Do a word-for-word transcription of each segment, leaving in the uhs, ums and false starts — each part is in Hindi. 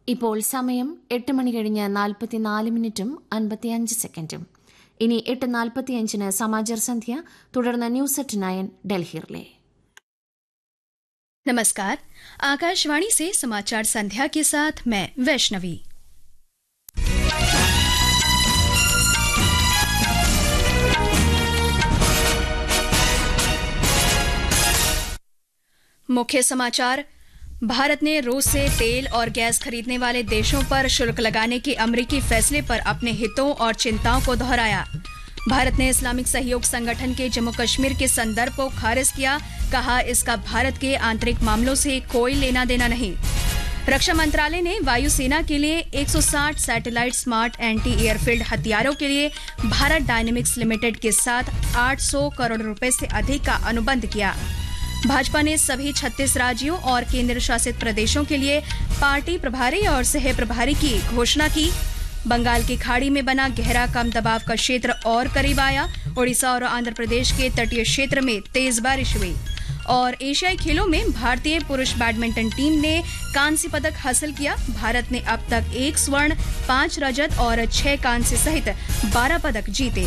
ഇപ്പോൾ സമയം എട്ട് മണി കഴിഞ്ഞ് നാൽപ്പത്തിനാല് മിനിറ്റും അൻപത്തിയഞ്ച് സെക്കൻഡും. ഇനി എട്ട് നാൽപ്പത്തിയഞ്ചിന് സമാചാർ സന്ധ്യ, തുടർന്ന് news at nine Delhi relay. नमस्कार, आकाशवाणी से समाचार संध्या के साथ मैं वैष्णवी। मुख्य समाचार। भारत ने रूस से तेल और गैस खरीदने वाले देशों पर शुल्क लगाने के अमेरिकी फैसले पर अपने हितों और चिंताओं को दोहराया। भारत ने इस्लामिक सहयोग संगठन के जम्मू कश्मीर के संदर्भ को खारिज किया, कहा इसका भारत के आंतरिक मामलों से कोई लेना देना नहीं। रक्षा मंत्रालय ने वायुसेना के लिए एक सौ साठ सैटेलाइट स्मार्ट एंटी एयरफील्ड हथियारों के लिए भारत डायनेमिक्स लिमिटेड के साथ आठ सौ करोड़ रुपए से अधिक का अनुबंध किया। भाजपा ने सभी छत्तीस राज्यों और केंद्र शासित प्रदेशों के लिए पार्टी प्रभारी और सह प्रभारी की घोषणा की। बंगाल की खाड़ी में बना गहरा कम दबाव का क्षेत्र और करीब आया। ओडिशा और आंध्र प्रदेश के तटीय क्षेत्र में तेज बारिश हुई। और एशियाई खेलों में भारतीय पुरुष बैडमिंटन टीम ने कांस्य पदक हासिल किया। भारत ने अब तक एक स्वर्ण, पांच रजत और छह कांस्य सहित बारह पदक जीते।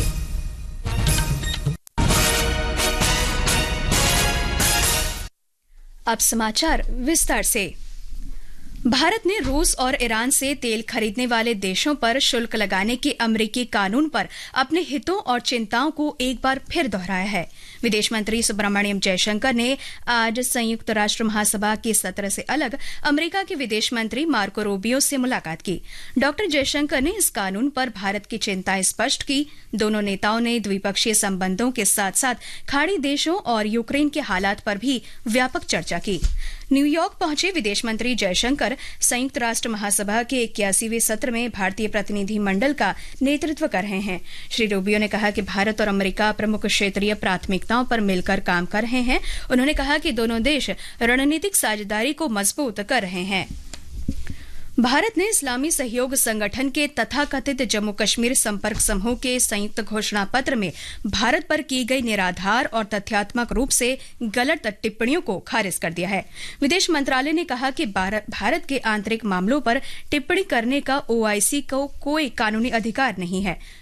अब समाचार विस्तार से। भारत ने रूस और ईरान से तेल खरीदने वाले देशों पर शुल्क लगाने के अमेरिकी कानून पर अपने हितों और चिंताओं को एक बार फिर दोहराया है। विदेश मंत्री सुब्रमण्यम जयशंकर ने आज संयुक्त राष्ट्र महासभा के सत्र से अलग अमेरिका के विदेश मंत्री मार्को रूबियो से मुलाकात की। डॉक्टर जयशंकर ने इस कानून पर भारत की चिंताएं स्पष्ट की। दोनों नेताओं ने द्विपक्षीय संबंधों के साथ साथ खाड़ी देशों और यूक्रेन के हालात पर भी व्यापक चर्चा की। न्यूयॉर्क पहुंचे विदेश मंत्री जयशंकर संयुक्त राष्ट्र महासभा के इक्यासीवें सत्र में भारतीय प्रतिनिधि मंडल का नेतृत्व कर रहे हैं। श्री रूबियो ने कहा कि भारत और अमेरिका प्रमुख क्षेत्रीय प्राथमिकताओं पर मिलकर काम कर रहे हैं। उन्होंने कहा कि दोनों देश रणनीतिक साझेदारी को मजबूत कर रहे हैं। भारत ने इस्लामी सहयोग संगठन के तथाकथित जम्मू कश्मीर संपर्क समूह के संयुक्त घोषणा पत्र में भारत पर की गई निराधार और तथ्यात्मक रूप से गलत टिप्पणियों को खारिज कर दिया है। विदेश मंत्रालय ने कहा कि भारत के आंतरिक मामलों पर टिप्पणी करने का ओआईसी को कोई कानूनी अधिकार नहीं है।